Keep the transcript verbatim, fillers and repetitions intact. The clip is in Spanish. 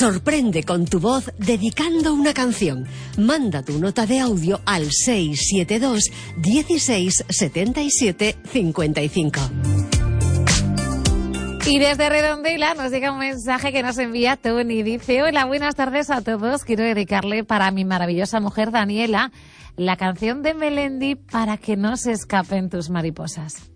Sorprende con tu voz dedicando una canción. Manda tu nota de audio al seis siete dos, dieciséis, setenta y siete, cincuenta y cinco. Y desde Redondela nos llega un mensaje que nos envía Tony. Dice: hola, buenas tardes a todos. Quiero dedicarle para mi maravillosa mujer Daniela la canción de Melendi, Para que no se escapen tus mariposas.